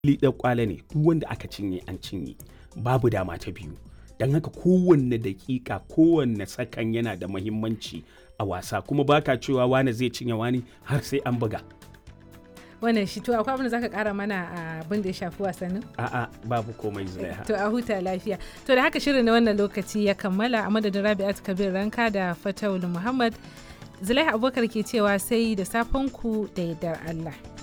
ɗan kwale ne, duk wanda aka cinye an cinye, babu dama ta biyu. Don haka kowanne daƙiƙa, kowanne sakan yana da muhimmanci a wasa, kuma baka cewa wane zai cinye wani har sai an buga. Wannan shi to akwai abin da zaka kara mana a abin da ya shafi wasannin? A'a, babu komai Zulaiha. To a huta lafiya. To da haka shirin na wannan lokaci ya kammala, a madadin Rabi'at Kabir Ranka da Fatawul Muhammad, Zulaiha Abubakar ke cewa sai da safen ku da yardar Allah.